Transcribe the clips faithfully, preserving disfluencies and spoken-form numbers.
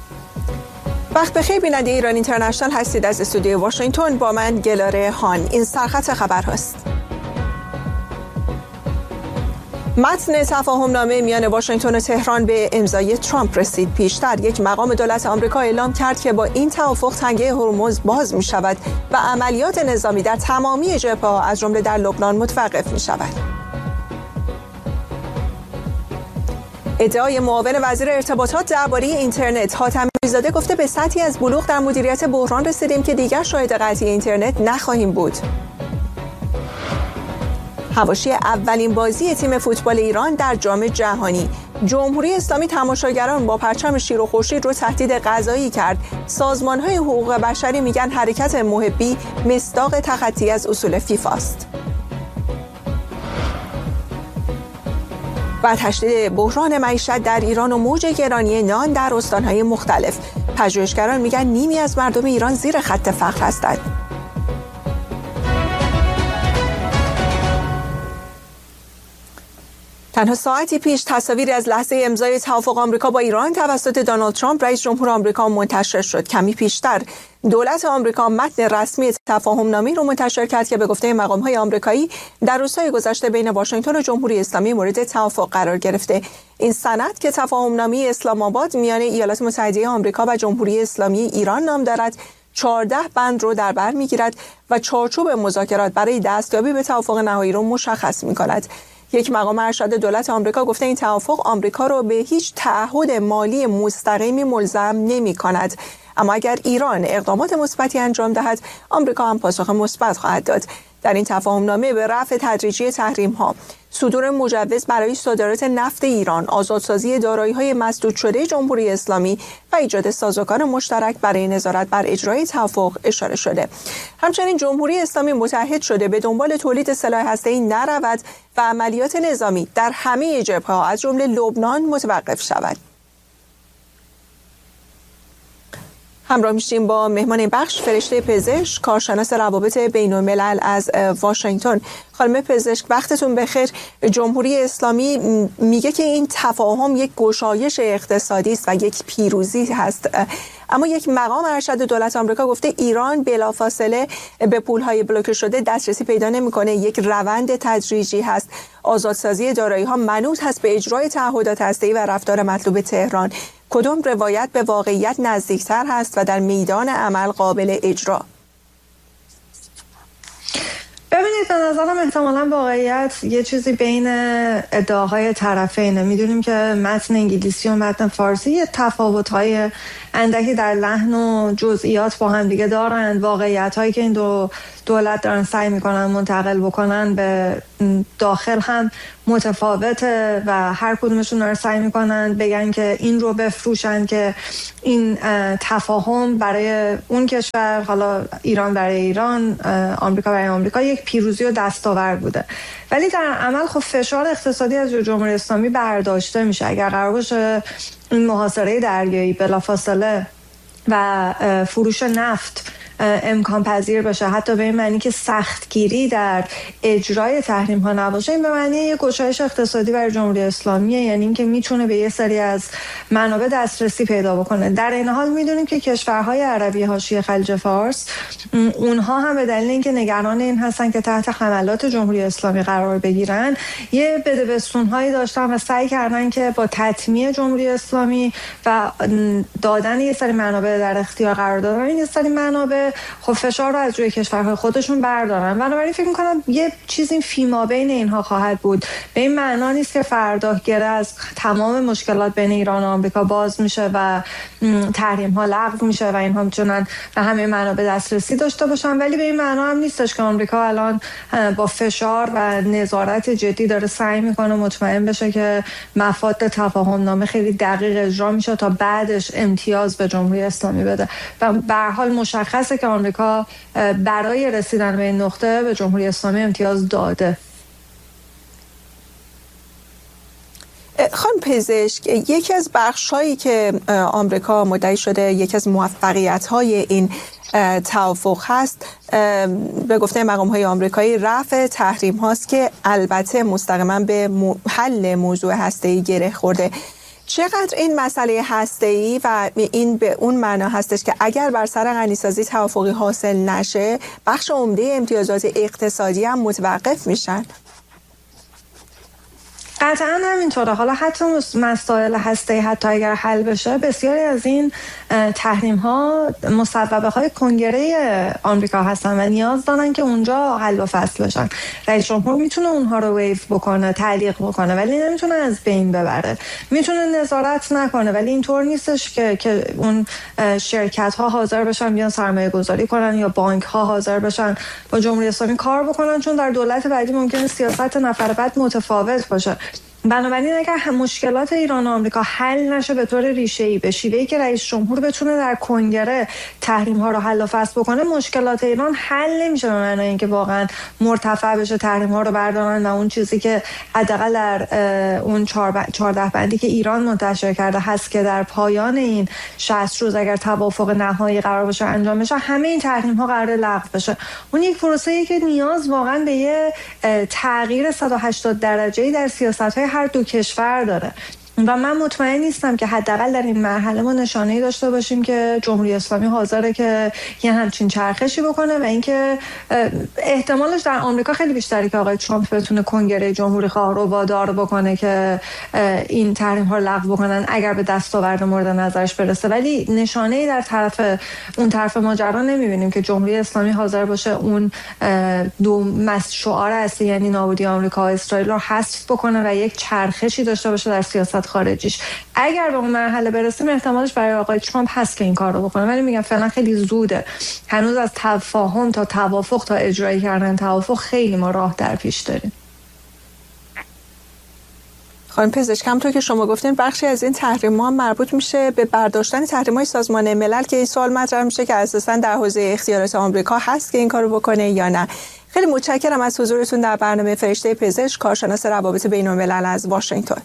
وقت بخیر بیننده ایران اینترنشنال هستید از استودیو واشنگتن. با من گلاره هان. این سرخط خبر هست. متن تفاهم نامه میان واشنگتن و تهران به امضای ترامپ رسید. پیشتر یک مقام دولت آمریکا اعلام کرد که با این توافق تنگه هرمز باز می شود و عملیات نظامی در تمامی جبهه‌ها از جمله در لبنان متوقف می شود. ادعای معاون وزیر ارتباطات درباره اینترنت حاتمی زاده گفته به سطحی از بلوغ در مدیریت بحران رسیدیم که دیگر شاهد قطعی اینترنت نخواهیم بود. حواشی اولین بازی تیم فوتبال ایران در جام جهانی. جمهوری اسلامی تماشاگران با پرچم شیر و خورشید رو تهدید غذایی کرد. سازمان‌های حقوق بشری میگن حرکت محبی مصداق تخطی از اصول فیفا است. و تشدید بحران معیشت در ایران و موج گرانی نان در استان‌های مختلف. پژوهشگران میگن نیمی از مردم ایران زیر خط فقر هستند. تنها ساعتی پیش تصاویری از لحظه امضای توافق آمریکا با ایران توسط دونالد ترامپ رئیس جمهور آمریکا منتشر شد. کمی پیشتر دولت آمریکا متن رسمی تفاهم نامه‌ای رو منتشر کرد که به گفته مقام‌های آمریکایی در روزهای گذشته بین واشنگتن و جمهوری اسلامی مورد توافق قرار گرفته. این سند که تفاهم نامه اسلام آباد میان ایالات متحده آمریکا و جمهوری اسلامی ایران نام دارد، چهارده بند رو در بر می‌گیرد و چارچوب مذاکرات برای دستیابی به توافق نهایی رو مشخص می‌کند. یک مقام ارشد دولت آمریکا گفته این توافق آمریکا را به هیچ تعهد مالی مستقیمی ملزم نمی کند، اما اگر ایران اقدامات مثبتی انجام دهد آمریکا هم پاسخ مثبت خواهد داد. در این تفاهم نامه به رفع تدریجی تحریم ها، صدور مجوز برای صادرات نفت ایران، آزادسازی دارایی‌های مسدود شده جمهوری اسلامی و ایجاد سازوکار مشترک برای نظارت بر اجرای توافق اشاره شده. همچنین جمهوری اسلامی متحد شده به دنبال تولید سلاح هسته‌ای نرود و عملیات نظامی در همه جبهه‌ها از جمله لبنان متوقف شود. همراه میشیم با مهمان این بخش فرشته پزشک، کارشناس روابط بین الملل از واشنگتن. خانم پزشک وقتتون بخیر. جمهوری اسلامی میگه که این تفاهم یک گشایش اقتصادی است و یک پیروزی هست، اما یک مقام ارشد دولت آمریکا گفته ایران بلافاصله به پولهای بلوکه شده دسترسی پیدا نمیکنه، یک روند تدریجی هست. آزادسازی دارایی‌ها منوط هست به اجرای تعهدات هسته‌ای و رفتار مطلوب تهران. کدام روایت به واقعیت نزدیکتر هست و در میدان عمل قابل اجرا؟ ببینید، به نظرم احتمالاً واقعیت یه چیزی بین ادعاهای طرفینه. میدونیم که متن انگلیسی و متن فارسی یه تفاوت‌های اندکی در لحن و جزئیات با هم دیگه دارن. واقعیت‌هایی که این دو دولت دارن سعی میکنن منتقل بکنن به داخل هم متفاوته و هر کدومشون دارن سعی میکنن بگن که این رو بفروشن که این تفاهم برای اون کشور، حالا ایران برای ایران، آمریکا برای آمریکا، یک پیروزی و دستاورد بوده. ولی در عمل خب فشار اقتصادی از جمهوری اسلامی برداشته میشه. اگر قرار باشه این محاصره دریایی بلافاصله و فروش نفت امکان پذیر باشه، حتی به این معنی که سختگیری در اجرای تحریم ها نباشه، این به معنی یک گشایش اقتصادی برای جمهوری اسلامیه، یعنی اینکه میتونه به یه سری از منابع دسترسی پیدا بکنه. در این حال میدونیم که کشورهای عربی حاشیه خلیج فارس، اونها هم به دلیل اینکه نگران این هستن که تحت حملات جمهوری اسلامی قرار بگیرن، یه بدبستون‌هایی داشتن و سعی کردن که با تطمیع جمهوری اسلامی و دادن یه سری منابع در اختیار قرار دادن یه سری منابع خب فشار رو از روی کشورهای خودشون بردارن. بنابراین فکر می‌کنم یه چیزی فیما بین اینها خواهد بود. به این معنا نیست که فردا گره از تمام مشکلات بین ایران و آمریکا باز میشه و تحریم‌ها لغو میشه و اینها میتونن به همه منابع دسترسی داشته باشن، ولی به این معنا هم نیستش که آمریکا الان با فشار و نظارت جدی داره سعی میکنه مطمئن بشه که مفاد تفاهم نامه خیلی دقیق اجرا میشه تا بعدش امتیاز به جمهوری اسلامی بده. و به هر حال مشخصه که آمریکا برای رسیدن به این نقطه به جمهوری اسلامی امتیاز داده. خانم پزشک، یکی از بخش‌هایی که آمریکا مدعی شده یکی از موفقیت‌های این توافق هست، به گفته مقام‌های آمریکایی رفع تحریم هاست که البته مستقیما به حل موضوع هسته‌ای گره خورده. چقدر این مسئله هسته‌ای و این به اون معنا هستش که اگر بر سر غنیسازی توافقی حاصل نشه بخش عمده امتیازات اقتصادی هم متوقف میشن؟ قطعا همینطوره. حالا حتی مسائل هسته‌ای حتی اگر حل بشه، بسیاری از این تحریم ها مصوبه های کنگره آمریکا هستن و نیاز دارن که اونجا حل و فصل بشن. رئیس جمهور میتونه اونها رو ویو بکنه، تعلیق بکنه، ولی نمیتونه از بین ببره. میتونه نظارت نکنه، ولی اینطور نیستش که که اون شرکت ها حاضر بشن بیان سرمایه گذاری کنن یا بانک ها حاضر بشن با جمهوری اسلامی کار بکنن، چون در دولت بعدی ممکنه سیاست نفر بعد متفاوت باشه. بنابراین اگر مشکلات ایران و آمریکا حل نشه به طور ریشه‌ای، به شیوهی که رئیس جمهور بتونه در کنگره تحریم ها رو حل و فصل بکنه، مشکلات ایران حل نمیشه به معنای اینکه واقعا مرتفع بشه، تحریم ها رو بردارن و اون چیزی که حداقل در اون چهارده بندی که ایران منتشر کرده هست که در پایان این شصت روز اگر توافق نهایی قرار باشه انجام بشه، همه این تحریم ها قرار لغو بشه. اون یک پروسه‌ای که نیاز واقعا به یه تغییر صد و هشتاد درجه‌ای در سیاست‌های هر دو کشور داره و من مطمئن نیستم که حداقل در این مرحله ما نشانه‌ای داشته باشیم که جمهوری اسلامی حاضره که یه همچین چرخشی بکنه و اینکه احتمالش در آمریکا خیلی بیشتره که آقای ترامپ بتونه کنگره جمهوری خواه رو وادار بکنه که این تحریم ها رو لغو بکنن اگر به دستاورد مورد نظرش برسه، ولی نشانه‌ای در طرف اون طرف ماجرا نمی‌بینیم که جمهوری اسلامی حاضر باشه اون دو مس شعار اصلی یعنی نابودی آمریکا و اسرائیل رو حذف بکنه و یک چرخشی داشته باشه در سیاست خارجیش. اگر به اون مرحله برسیم احتمالش برای آقای ترامپ هست که این کار رو بکنه، ولی میگم فعلا خیلی زوده. هنوز از تفاهم تا توافق تا اجرایی کردن توافق خیلی ما راه در پیش داریم. خانم پزشک، همونطور که شما گفتین بخشی از این تحریم‌ها مربوط میشه به برداشتن تحریم‌های سازمان ملل که این سوال مطرح میشه که اساساً در حوزه اختیارات آمریکا هست که این کارو بکنه یا نه. خیلی متشکرم از حضورتون در برنامه فرشته پزشک، کارشناس روابط بین‌الملل از واشنگتن.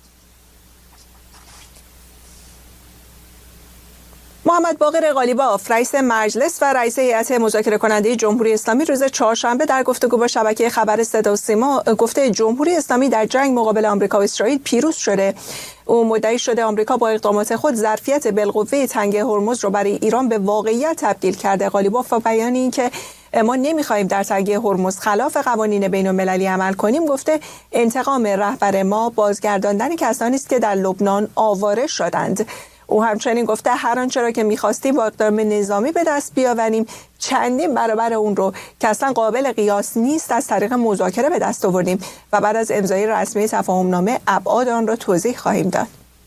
محمد باقر قالیباف، رئیس مجلس و رئیس هیئت مذاکره کننده جمهوری اسلامی، روز چهارشنبه در گفتگو با شبکه خبر صدا و سیما گفته جمهوری اسلامی در جنگ مقابل آمریکا و اسرائیل پیروز شده. او مدعی شده آمریکا با اقدامات خود ظرفیت بالقوه تنگه هرمز رو برای ایران به واقعیت تبدیل کرده. قالیباف و بیان این که ما نمیخوایم در تنگه هرمز خلاف قوانین بین‌المللی عمل کنیم گفته انتقام رهبر ما بازگرداندن کسانی است که در لبنان آواره شدند. او همچنین گفته هر آنچه را که می‌خواستیم با اقدام نظامی به دست بیاوریم چندین برابر اون رو که اصلا قابل قیاس نیست از طریق مذاکره به دست آوردیم و بعد از امضای رسمی تفاهم‌نامه ابعاد آن را توضیح خواهیم داد.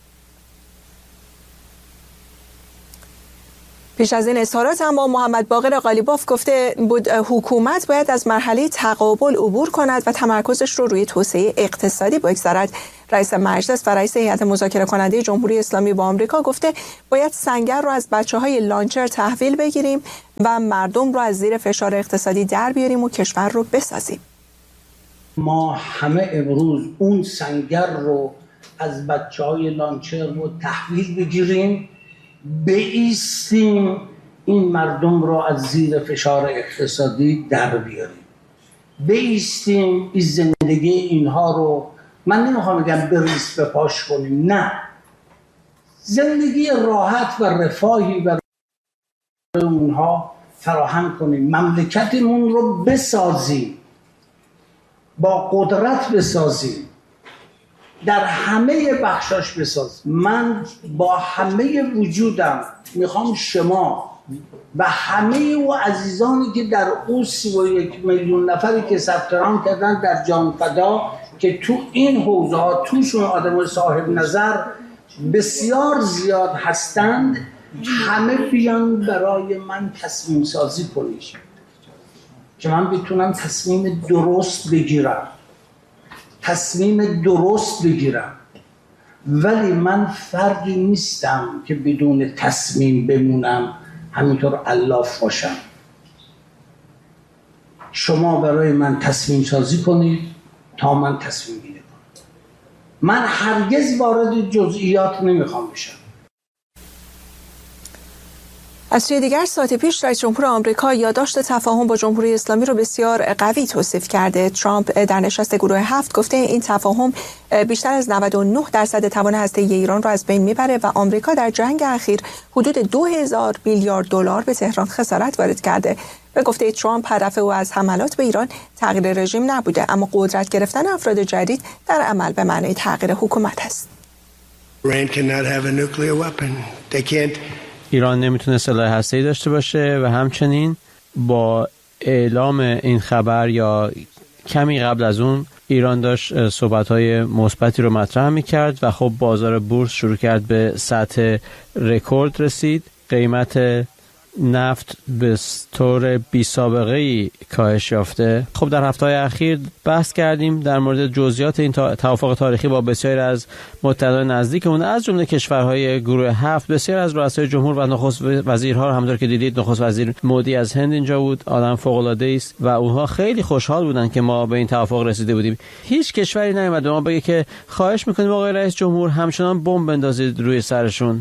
پیش از این اظهارات هم با محمد باقر قالیباف گفته بود حکومت باید از مرحله تقابل عبور کند و تمرکزش رو روی توسعه اقتصادی بگذارد. رئیس مجلس و رئیس هیئت مذاکره کننده جمهوری اسلامی با آمریکا گفته باید سنگر رو از بچه‌های لانچر تحویل بگیریم و مردم رو از زیر فشار اقتصادی در بیاریم و کشور رو بسازیم. ما همه امروز اون سنگر رو از بچه‌های لانچر رو تحویل بگیریم، بایستیم این مردم رو از زیر فشار اقتصادی در بیاریم، بایستیم این زندگی اینها رو، من نمیخوام بگم بریز به پاش کنیم، نه، زندگی راحت و رفاهی برای اونها فراهم کنیم، مملکتمون رو بسازیم، با قدرت بسازیم، در همه بخشاش بسازیم. من با همه وجودم میخوام شما و همه او عزیزانی که در او سی و یک میلیون نفری که ثبت نام کردن در جان فدا که تو این حوزه ها توشون آدم صاحب نظر بسیار زیاد هستند، همه بیان برای من تصمیم سازی کنید که من بتونم تصمیم درست بگیرم تصمیم درست بگیرم ولی من فردی نیستم که بدون تصمیم بمونم، همینطور الاف باشم. شما برای من تصمیم سازی کنید تا من تصمیم گیری کنم. من هرگز وارد جزئیات نمیخوام بشم. از سوی دیگر ساعت پیش رئیس جمهور آمریکا یادداشت تفاهم با جمهوری اسلامی رو بسیار قوی توصیف کرده. ترامپ در نشست گروه هفت گفته این تفاهم بیشتر از نود و نه درصد توان هسته‌ای ایران را از بین میبره و آمریکا در جنگ اخیر حدود دو هزار میلیارد دلار به تهران خسارت وارد کرده. به گفته ترامپ هدف او از حملات به ایران تغییر رژیم نبوده، اما قدرت گرفتن افراد جدید در عمل به معنای تغییر حکومت است. ایران نمیتونه سلاح هسته‌ای داشته باشه و همچنین با اعلام این خبر یا کمی قبل از اون ایران داشت صحبت‌های مثبتی رو مطرح می‌کرد و خب بازار بورس شروع کرد به سطح رکورد رسید. قیمت نفت به طور بی سابقه ای کاهش یافته. خب در هفته‌های اخیر بحث کردیم در مورد جزئیات این توافق تاریخی با بسیاری از متحدان نزدیکمون، از جمله کشورهای گروه هفت. بسیار از رؤسای جمهور و نخست وزیرها رو همونطور که دیدید، نخست وزیر مودی از هند اینجا بود، آدم فوق‌العاده است و اونها خیلی خوشحال بودن که ما به این توافق رسیده بودیم. هیچ کشوری نیامد به ما بگه که خواهش می‌کنیم آقای رئیس جمهور همچنان بمب بندازید روی سرشون.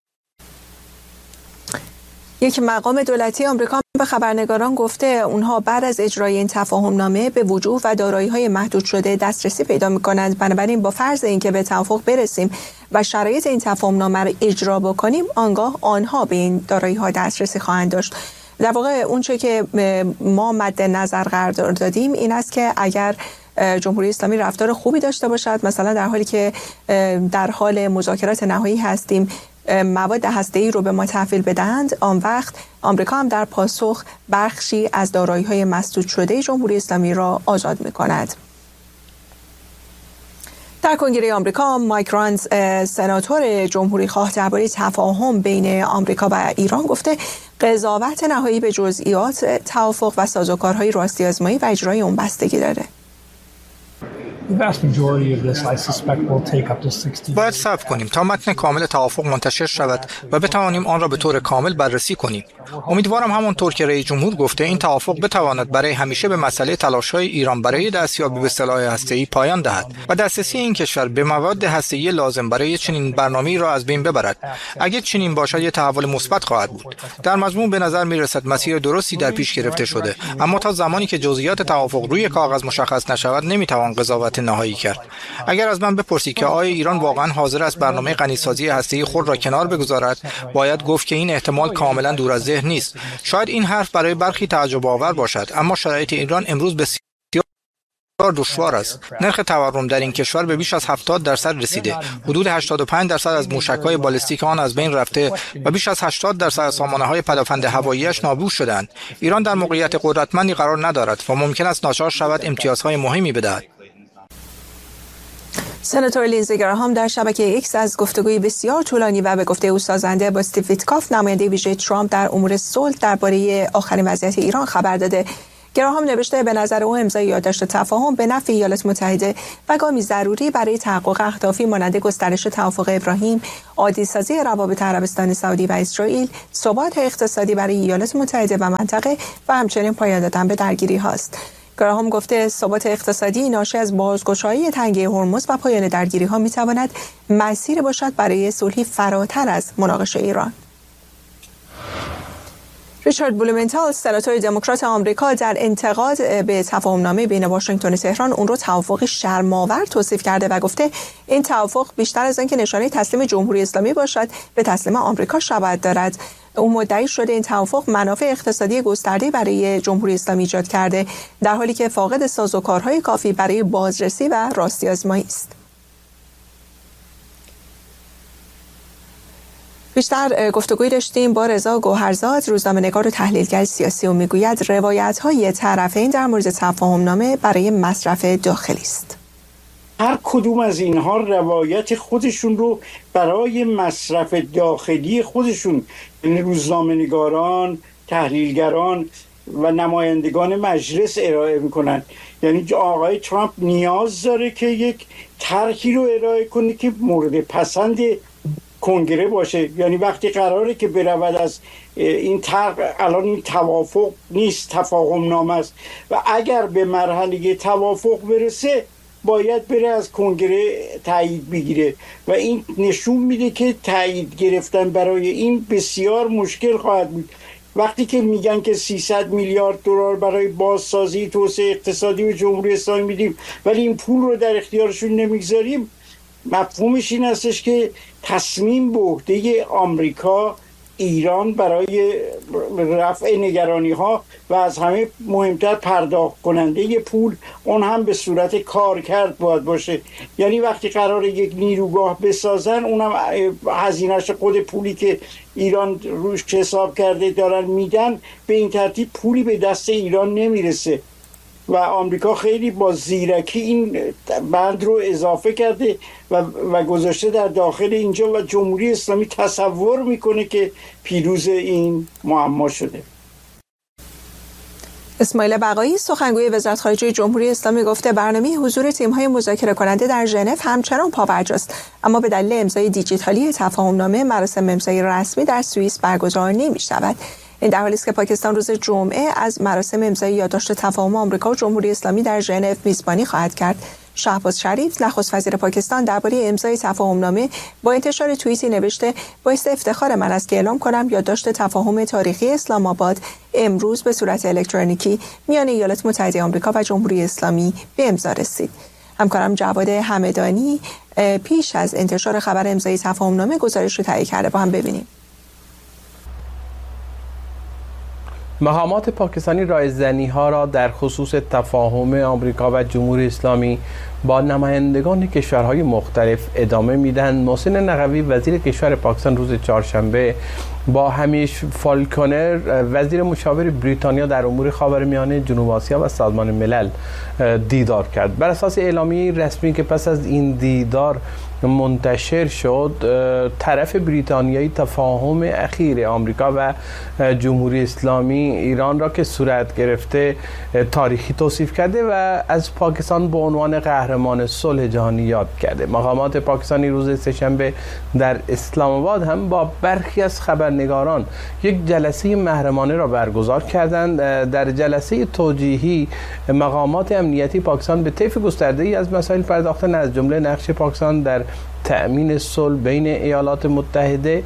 یک مقام دولتی آمریکا به خبرنگاران گفته اونها بعد از اجرای این تفاهم نامه به وجوه و دارایی‌های محدود شده دسترسی پیدا می‌کنند. بنابراین با فرض اینکه به توافق برسیم و شرایط این تفاهم نامه را اجرا بکنیم، آنگاه آنها به این دارایی‌ها دسترسی خواهند داشت. در واقع اونچه که ما مد نظر قرار دادیم این است که اگر جمهوری اسلامی رفتار خوبی داشته باشد، مثلا در حالی که در حال مذاکرات نهایی هستیم مواد هسته‌ای رو به ما تحویل بدهند، آن وقت آمریکا هم در پاسخ بخشی از دارایی‌های مسدود شده جمهوری اسلامی را آزاد می‌کند. در کنگره آمریکا مایک رانز، سناتور جمهوری خواه، درباره تفاهم بین آمریکا و ایران گفته قضاوت نهایی به جزئیات توافق و سازوکارهای راستی آزمایی و اجرای اون بستگی داره. باید صبر کنیم تا متن کامل توافق منتشر شود و بتوانیم آن را به طور کامل بررسی کنیم. امیدوارم همانطور که رئیس جمهور گفته این توافق بتواند برای همیشه به مسئله تلاش‌های ایران برای دستیابی به سلاح هسته‌ای پایان دهد و دسترسی این کشور به مواد هسته‌ای لازم برای چنین برنامه‌ای را از بین ببرد. اگر چنین باشد یک تحول مثبت خواهد بود. در مجموع به نظر می‌رسد مسیر درستی در پیش گرفته شده، اما تا زمانی که جزئیات توافق روی کاغذ مشخص نشود نمی‌توان قضاوت نهایی کرد. اگر از من بپرسید که آیا ایران واقعا حاضر است برنامه غنیسازی هسته‌ای خود را کنار بگذارد، باید گفت که این احتمال کاملا دور از ذهن نیست. شاید این حرف برای برخی تعجب آور باشد، اما شرایط ایران امروز بسیار دشوار است. نرخ تورم در این کشور به بیش از هفتاد درصد رسیده. حدود هشتاد و پنج درصد از موشک‌های بالستیک آن از بین رفته و بیش از هشتاد درصد از سامانه‌های پدافند هوایی‌اش نابود شدند. ایران در موقعیت قدرتمندی قرار ندارد و ممکن است ناچار شود امتیازهای مهمی بدهد. سناتور لینزی گراهام در شبکه ایکس از گفتگوی بسیار طولانی و به گفته او سازنده با استیو ویتکاف، نماینده ویژه ترامپ در امور صلح درباره آخرین وضعیت ایران خبر داده. گراهام نوشته به نظر او امضای یادداشت تفاهم به نفع ایالات متحده و گامی ضروری برای تحقق اهدافی مانند گسترش توافق ابراهیم، عادی‌سازی روابط عربستان سعودی و اسرائیل، ثبات اقتصادی برای ایالات متحده و منطقه و همچنین پایان دادن به درگیری هاست. گراهام گفته ثبات اقتصادی ناشی از بازگشایی تنگه هرمز و پایان درگیری ها می تواند مسیر باشد برای صلحی فراتر از مناقشه ایران. ریچارد بلومنتال، سناتور دموکرات آمریکا، در انتقاد به تفاهمنامه بین واشنگتن و تهران اون رو توافق شرم‌آور توصیف کرده و گفته این توافق بیشتر از آنکه نشانه تسلیم جمهوری اسلامی باشد به تسلیم آمریکا شباهت دارد. او مدعی شده این توافق منافع اقتصادی گسترده برای جمهوری اسلامی ایجاد کرده، در حالی که فاقد سازوکارهای کافی برای بازرسی و راستی آزمایی است. بیشتر گفتگوی داشتیم با رضا گوهرزاد، روزنامه‌نگار و تحلیلگر سیاسی، و میگوید روایت‌های طرفین در مورد تفاهم‌نامه برای مصرف داخلی است. هر کدوم از اینها روایت خودشون رو برای مصرف داخلی خودشون، یعنی روزنامه‌نگاران، تحلیلگران و نمایندگان مجلس ارائه میکنن. یعنی آقای ترامپ نیاز داره که یک طرحی رو ارائه کنه که مورد پسند کنگره باشه. یعنی وقتی قراره که برود از این طرح، الان این توافق نیست، تفاهم نامه است، و اگر به مرحله توافق برسه باید بره از کنگره تایید بگیره و این نشون میده که تایید گرفتن برای این بسیار مشکل خواهد بود. وقتی که میگن که سیصد میلیارد دلار برای بازسازی توسعه اقتصادی به جمهوری اسلامی میدیم ولی این پول رو در اختیارشون نمیگذاریم، مفهومش این هستش که تصمیم به عهده آمریکا ایران برای رفع نگرانی ها و از همه مهمتر پرداخت کننده پول، اون هم به صورت کارکرد باید باشه. یعنی وقتی قرار یک نیروگاه بسازن اونم هزینه‌اش خود پولی که ایران روش حساب کرده دارن میدن، به این ترتیب پولی به دست ایران نمیرسه و آمریکا خیلی با زیرکی این بند رو اضافه کرده و, و گذاشته در داخل اینجا و جمهوری اسلامی تصور میکنه که پیروز این معما شده. اسماعیل بقایی سخنگوی وزارت خارجه جمهوری اسلامی گفته برنامه حضور تیم‌های مذاکره کننده در ژنو همچنان پابرجاست، اما به دلیل امضای دیجیتالی تفاهم‌نامه مراسم امضای رسمی در سوئیس برگزار نمی‌شود. این در حالی است که پاکستان روز جمعه از مراسم امضای یادداشت تفاهم آمریکا و جمهوری اسلامی در ژنو میزبانی خواهد کرد. شهباز شریف نخست وزیر پاکستان درباره امضای تفاهم‌نامه با انتشار توییتی نوشته باعث افتخار من است که اعلام کنم یادداشت تفاهم تاریخی اسلام آباد امروز به صورت الکترونیکی میان ایالات متحده آمریکا و جمهوری اسلامی به امضا رسید. همکارم جواد همدانی پیش از انتشار خبر امضای تفاهم‌نامه گزارش رو تهیه کرده، با هم ببینیم. مقامات پاکستانی رایزنی‌ها را در خصوص تفاهم آمریکا و جمهوری اسلامی با نمایندگان کشورهای مختلف ادامه میدن. محسن نقوی وزیر کشور پاکستان روز چهارشنبه با همیش فالکنر وزیر مشاور بریتانیا در امور خاورمیانه، جنوب آسیا و سازمان ملل دیدار کرد. بر اساس اعلامیه رسمی که پس از این دیدار منتشر شد، طرف بریتانیایی تفاهم اخیر آمریکا و جمهوری اسلامی ایران را که صورت گرفته تاریخی توصیف کرده و از پاکستان به عنوان قهرمان صلح جهانی یاد کرده. مقامات پاکستانی روز سه‌شنبه در اسلام آباد هم با برخی از خبرنگاران یک جلسه محرمانه را برگزار کردند. در جلسه توجیهی مقامات امنیتی پاکستان به طیف گسترده‌ای از مسائل پرداختند، از جمله نقش پاکستان در تأمین صلح بین ایالات متحده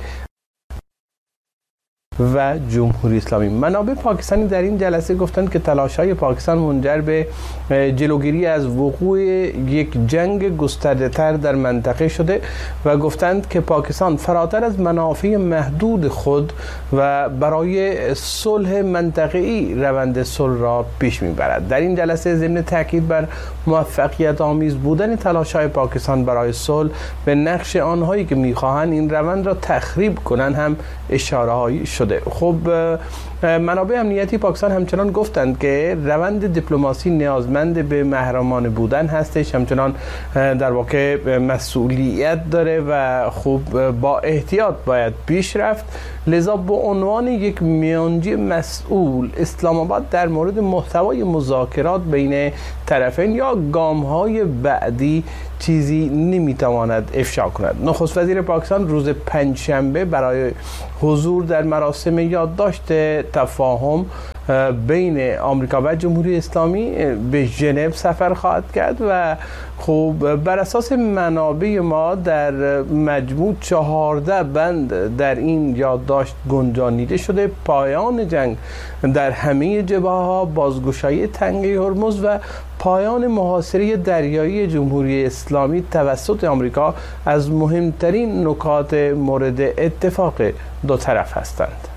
و جمهوری اسلامی. منابع پاکستانی در این جلسه گفتند که تلاش‌های پاکستان منجر به جلوگیری از وقوع یک جنگ گسترده‌تر در منطقه شده و گفتند که پاکستان فراتر از منافع محدود خود و برای صلح منطقه‌ای روند صلح را پیش می‌برد. در این جلسه ضمن تاکید بر موفقیت آمیز بودن تلاش‌های پاکستان برای صلح به نقش آنهایی که می‌خواهند این روند را تخریب کنند هم اشاره‌هایی شد. خب منابع امنیتی پاکستان همچنان گفتند که روند دیپلماسی نیازمند به محرمانه بودن هستش، همچنان در واقع مسئولیت داره و خب با احتیاط باید پیش رفت. لذا به عنوان یک میانجی مسئول، اسلام آباد در مورد محتوای مذاکرات بین طرفین یا گام‌های بعدی چیزی نمیتواند افشا کند. نخست وزیر پاکستان روز پنجشنبه برای حضور در مراسم یادداشت تفاهم بین آمریکا و جمهوری اسلامی به ژنو سفر خواهد کرد و خب بر اساس منابع ما در مجموع چهارده بند در این یادداشت گنجانیده شده: پایان جنگ در همه جبهه‌ها، بازگشایی تنگه هرمز و پایان محاصره دریایی جمهوری اسلامی توسط آمریکا از مهمترین نکات مورد اتفاق دو طرف هستند.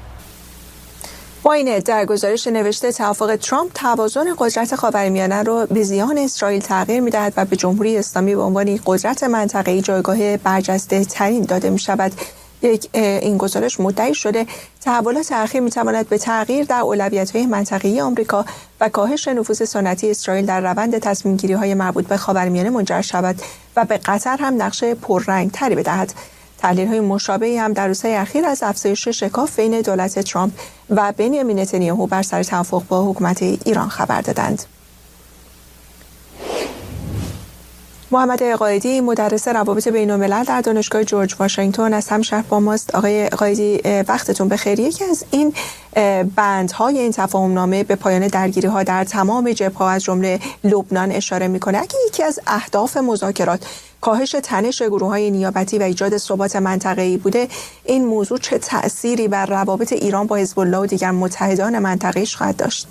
با این در گزارش نوشته توافق ترامپ توازن قدرت خاورمیانه را به زیان اسرائیل تغییر می‌دهد و به جمهوری اسلامی به عنوان یک قدرت منطقه‌ای جایگاه برجسته ترین داده می‌شود. یک این گزارش مدعی شده تحولات اخیر می‌تواند به تغییر در اولویت‌های منطقه‌ای آمریکا و کاهش نفوذ سنتی اسرائیل در روند تصمیم‌گیری‌های مربوط به خاورمیانه منجر شود و به قطر هم نقش پررنگ‌تری بدهد. تحلیل‌های مشابهی هم در روزهای اخیر از افزایش شکاف بین دولت ترامپ و بنیامین نتانیاهو بر سر توافق با حکومت ایران خبر دادند. محمد قائدی مدرس روابط بین‌الملل در دانشگاه جورج واشنگتن از همشهر با ماست. آقای قائدی وقتتون بخیر. یکی از این بندهای این تفاهم‌نامه به پایان درگیری‌ها در تمام جبهه‌ها از جمله لبنان اشاره می‌کنه. اگه یکی از اهداف مذاکرات کاهش تنش گروه‌های نیابتی و ایجاد ثبات منطقه‌ای بوده، این موضوع چه تأثیری بر روابط ایران با حزب الله و دیگر متحدان منطقه‌ایش خواهد داشت؟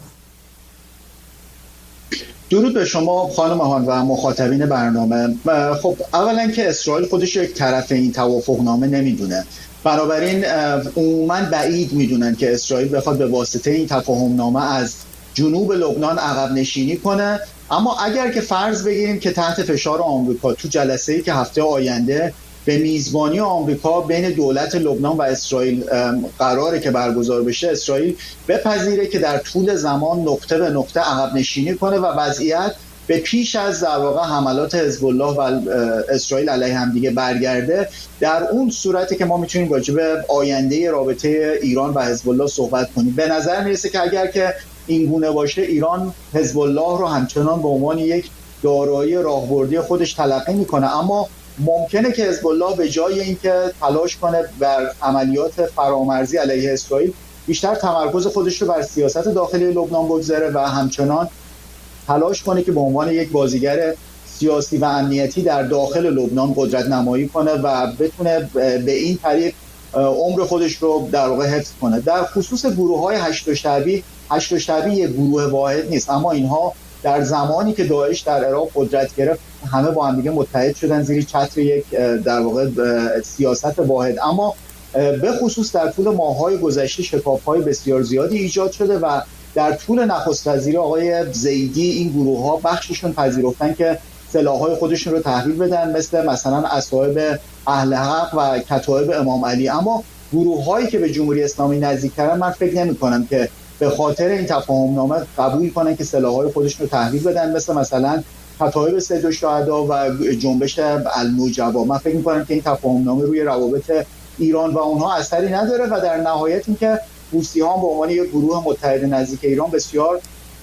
درود به شما خانم هان و مخاطبین برنامه. خب اولا که اسرائیل خودش یک طرف این توافقنامه نمیدونه، بنابراین عموما بعید میدونن که اسرائیل بخواد به واسطه این تفاهمنامه از جنوب لبنان عقب نشینی کنه. اما اگر که فرض بگیریم که تحت فشار آمریکا تو جلسه‌ای که هفته آینده به میزبانی آمریکا بین دولت لبنان و اسرائیل قراره که برگزار بشه، اسرائیل بپذیره که در طول زمان نقطه به نقطه عقب نشینی کنه و وضعیت به پیش از در واقع حملات حزب الله و اسرائیل علیه هم دیگه برگرده، در اون صورتی که ما میتونیم راجع به آینده رابطه ایران و حزب الله صحبت کنیم. به نظر میرسه که اگر که این گونه باشه، ایران حزب الله رو همچنان به عنوان یک دارایی راهبردی خودش تلقی میکنه، اما ممکنه که حزب الله به جای اینکه تلاش کنه بر عملیات فرامرزی علیه اسرائیل، بیشتر تمرکز خودش رو بر سیاست داخلی لبنان بگذاره و همچنان تلاش کنه که به عنوان یک بازیگر سیاسی و امنیتی در داخل لبنان قدرت نمایی کنه و بتونه به این طریق عمر خودش رو در واقع حفظ کنه. در خصوص گروه‌های هشت و شعبی، هشت و شعبی یک گروه واحد نیست، اما اینها در زمانی که داعش در عراق قدرت گرفت همه با هم دیگه متحد شدن زیر چتر یک در واقع سیاست واحد. اما به خصوص در طول ماه‌های گذشته شکاف‌های بسیار زیادی ایجاد شده و در طول نخست وزیری آقای زیدی این گروه‌ها بخششون پذیرفتن که سلاح‌های خودشون رو تحویل بدن، مثل مثلا اصحاب اهل حق و کتایب امام علی. اما گروه‌هایی که به جمهوری اسلامی نزدیک‌ترن، من فکر نمی‌کنم که به خاطر این تفاهمنامه قبول کنن که سلاح‌های خودشون رو تحویل بدن، مثل مثلا کتایب سید الشهدا و جنبش النجبا. من فکر می‌کنم که این تفاهمنامه روی روابط ایران و اونها اثری نداره و در نهایت اینکه حوثی‌ها به عنوان یک گروه متحد نزدیک ایران بسیار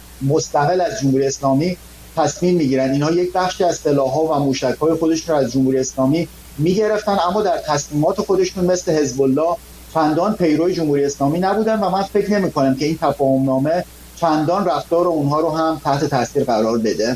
مستقل از جمهوری اسلامی تصمیم میگیرن. اینها یک بخشی از سلاح‌ها و موشک‌های خودشون رو از جمهوری اسلامی میگرفتن، اما در تصمیمات خودشون مثل حزب الله چندان پیروی جمهوری اسلامی نبودن و من فکر نمی‌کنم که این تفاهمنامه چندان رفتار اونها رو هم تحت تاثیر قرار بده.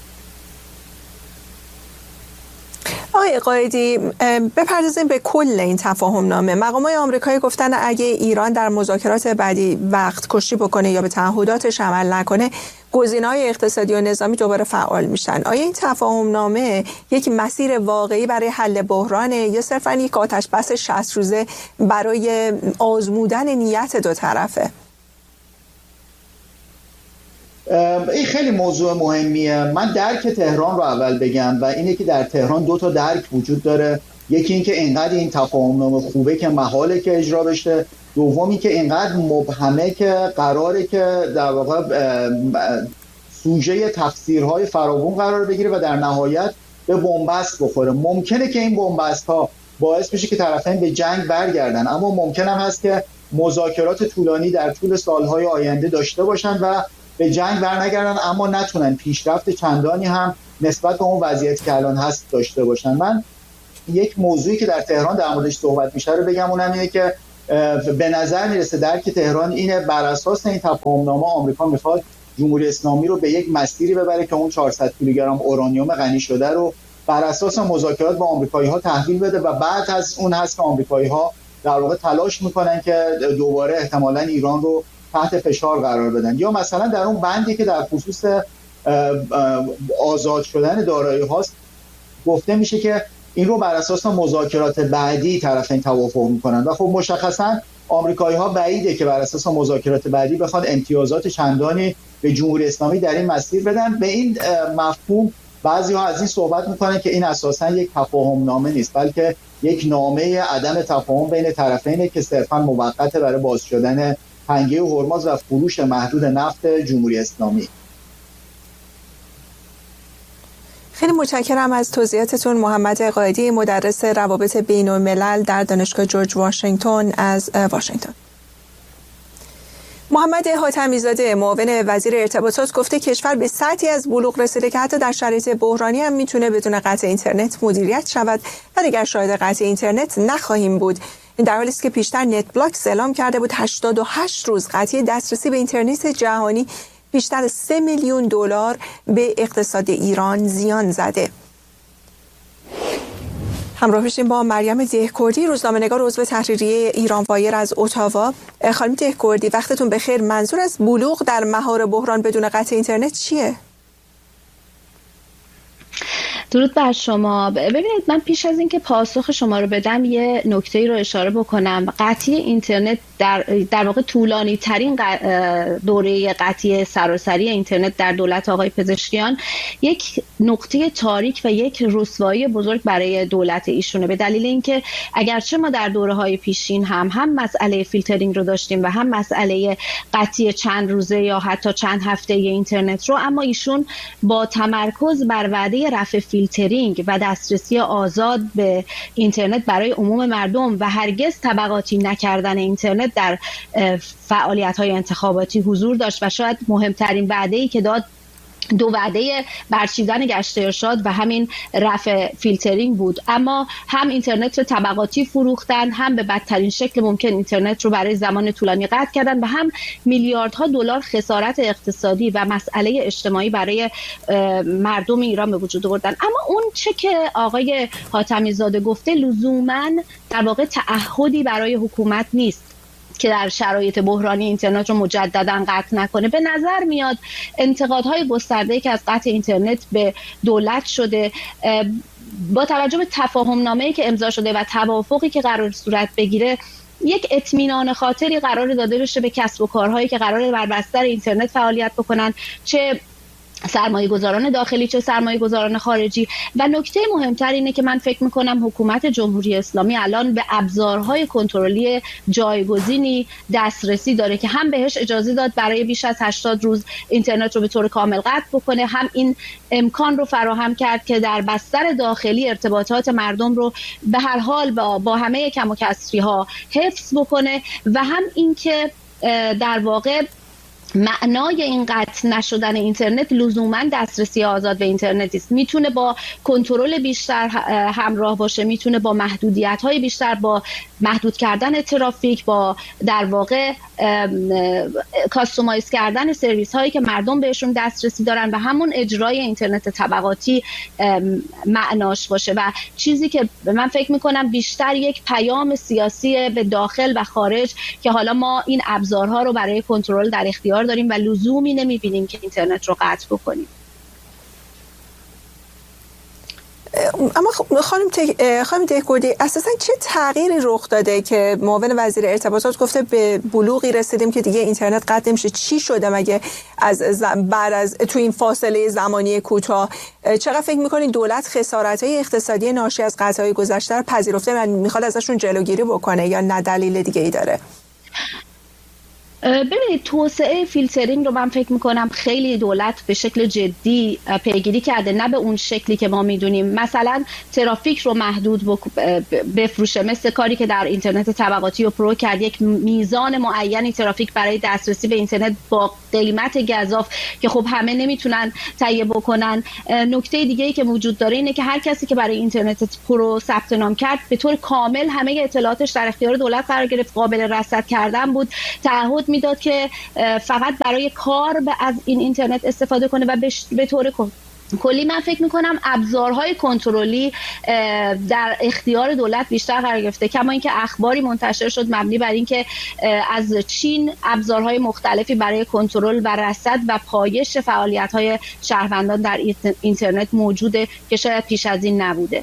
آقای قائدی، بپردازیم به کل این تفاهمنامه. مقامات آمریکایی گفتن اگه ایران در مذاکرات بعدی وقت کشی بکنه یا به تعهداتش عمل نکنه، گزینه‌های اقتصادی و نظامی دوباره فعال میشن. آیا این تفاهمنامه یک مسیر واقعی برای حل بحرانه یا صرفاً یک آتش بس شصت روزه برای آزمودن نیت دو طرفه؟ این خیلی موضوع مهمیه. من درک تهران رو اول بگم و اینه که در تهران دو تا درک وجود داره. یکی این که اینقدر این تفاهمنامه خوبه که محاله که اجرا بشه، دومی که اینقدر مبهمه که قراره که در واقع سوژه تفسیرهای فراوون قرار بگیره و در نهایت به بنبست بخوره. ممکنه که این بنبست ها باعث بشه که طرفین به جنگ برگردن، اما ممکن هم هست که مذاکرات طولانی در طول سالهای آینده داشته باشن و به جنگ برنگردن، اما نتونن پیشرفت چندانی هم نسبت به اون وضعیتی که الان هست داشته باشن. من یک موضوعی که در تهران در موردش صحبت میشه رو بگم، اونم اینه که به نظر میرسه درک تهران اینه بر اساس این تفاهمنامه آمریکا میخواد جمهوری اسلامی رو به یک مسیری ببره که اون چهارصد کیلوگرم اورانیوم غنی شده رو بر اساس مذاکرات با آمریکایی‌ها تحویل بده و بعد از اون هست که آمریکایی‌ها در واقع تلاش میکنن که دوباره احتمالاً ایران رو تحت فشار قرار بدن. یا مثلا در اون بندی که در خصوص آزاد شدن دارایی هاست گفته میشه که این رو بر اساس مذاکرات بعدی طرفین توافق میکنن و خب مشخصا آمریکایی ها بعیده که بر اساس مذاکرات بعدی بخواد امتیازات چندانی به جمهوری اسلامی در این مسیر بدن. به این مفهوم بعضی ها از این صحبت میکنن که این اساسا یک تفاهم نامه نیست، بلکه یک نامه عدم تفاهم بین طرفینه که صرفا موقته برای باز شدن تنگه هرمز و فروش محدود نفت جمهوری اسلامی. خیلی متشکرم از توضیحاتتون. محمد قائدی، مدرس روابط بین‌الملل در دانشگاه جورج واشنگتن از واشنگتن. محمد حاتمی زاده معاون وزیر ارتباطات گفته کشور به سطحی از بلوغ رسیده که حتی در شرایط بحرانی هم میتونه بدون قطع اینترنت مدیریت شود و دیگر شاهد قطع اینترنت نخواهیم بود. این در حالی است که پیشتر نت بلاکس اعلام کرده بود هشتاد و هشت روز قطعی دسترسی به اینترنت جهانی بیشتر از سه میلیون دلار به اقتصاد ایران زیان زده. همراه بشیم با مریم دهکردی، روزنامه‌نگار عضو تحریریه ایران وایر از اتاوا. خانم دهکردی وقتتون بخیر. منظور از بلوغ در مهار بحران بدون قطع اینترنت چیه؟ درود بر شما. ببینید من پیش از اینکه پاسخ شما رو بدم یه نکته‌ای رو اشاره بکنم. قطعی اینترنت در در واقع طولانی ترین دوره قطعی سراسری اینترنت در دولت آقای پزشکیان یک نقطه تاریک و یک رسوایی بزرگ برای دولت ایشونه، به دلیل اینکه اگرچه ما در دوره‌های پیشین هم هم مسئله فیلترینگ رو داشتیم و هم مسئله قطعی چند روزه یا حتی چند هفته اینترنت رو، اما ایشون با تمرکز بر وعده رفع فیلترینگ و دسترسی آزاد به اینترنت برای عموم مردم و هرگز طبقاتی نکردن اینترنت در فعالیت‌های انتخاباتی حضور داشت و شاید مهمترین وعده‌ای که داد دو وعده برچیدن گشت ارشاد و همین رفع فیلترینگ بود. اما هم اینترنت رو طبقاتی فروختن، هم به بدترین شکل ممکن اینترنت رو برای زمان طولانی قطع کردن و هم میلیاردها دلار خسارت اقتصادی و مسئله اجتماعی برای مردم ایران به وجود آوردن. اما اون چه که آقای حاتمی زاده گفته لزوماً در واقع تعهدی برای حکومت نیست که در شرایط بحرانی اینترنت رو مجددا قطع نکنه. به نظر میاد انتقادهای گسترده‌ای که از قطع اینترنت به دولت شده با توجه به تفاهم نامه‌ای که امضا شده و توافقی که قرار صورت بگیره یک اطمینان خاطری قرار داده بشه به کسب و کارهایی که قراره بر بستر اینترنت فعالیت بکنن، چه سرمایه گذاران داخلی چه سرمایه گذاران خارجی. و نکته مهمتر اینه که من فکر میکنم حکومت جمهوری اسلامی الان به ابزارهای کنترلی جایگزینی دسترسی داره که هم بهش اجازه داد برای بیش از هشتاد روز اینترنت رو به طور کامل قطع بکنه، هم این امکان رو فراهم کرد که در بستر داخلی ارتباطات مردم رو به هر حال با, با همه کم و کسری ها حفظ بکنه، و هم اینکه در واقع معنای این قطع نشدن اینترنت لزوما دسترسی آزاد به اینترنت است. میتونه با کنترل بیشتر همراه باشه، میتونه با محدودیت‌های بیشتر، با محدود کردن ترافیک، با در واقع کاستومایز کردن سرویس هایی که مردم بهشون دسترسی دارن و همون اجرای اینترنت طبقاتی معناش باشه. و چیزی که من فکر میکنم بیشتر یک پیام سیاسی به داخل و خارج که حالا ما این ابزارها رو برای کنترل در اختیار داریم و لزومی نمیبینیم که اینترنت رو قطع بکنیم. اما خانم خانم دهکردی اساسا چه تغییری رخ داده که معاون وزیر ارتباطات گفته به بلوغی رسیدیم که دیگه اینترنت قطع نمیشه؟ چی شده مگه از بعد از تو این فاصله زمانی کوتاه؟ چقدر فکر میکنید دولت خسارت‌های اقتصادی ناشی از قطع‌های گذشته رو پذیرفته و میخواد ازشون جلوگیری بکنه یا نه دلیل دیگه ای داره؟ ببینید توسعه فیلترینگ رو من فکر میکنم خیلی دولت به شکل جدی پیگیری کرده، نه به اون شکلی که ما میدونیم. مثلا ترافیک رو محدود بفروشه، مثل کاری که در اینترنت طبقاتی و پرو کرد، یک میزان معینی ترافیک برای دسترسی به اینترنت با قیمت گزاف که خب همه نمیتونن تهیه بکنن. نکته دیگه ای که وجود داره اینه که هر کسی که برای اینترنت پرو ثبت نام کرد به طور کامل همه اطلاعاتش در اختیار دولت قرار گرفت، قابل رصد کردن بود. تعهد میداد که فقط برای کار از این اینترنت استفاده کنه و به طور کلی من فکر میکنم ابزارهای کنترلی در اختیار دولت بیشتر قرار گرفته. کما اینکه اخباری منتشر شد مبنی بر اینکه از چین ابزارهای مختلفی برای کنترل و رصد و پایش فعالیت‌های شهروندان در اینترنت موجوده که شاید پیش از این نبوده.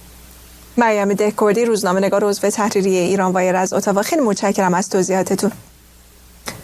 مریم دهکردی، روزنامه‌نگار عضو تحریریه ایران وایر از اتاوا، خیلی متشکرم از توضیحاتتون.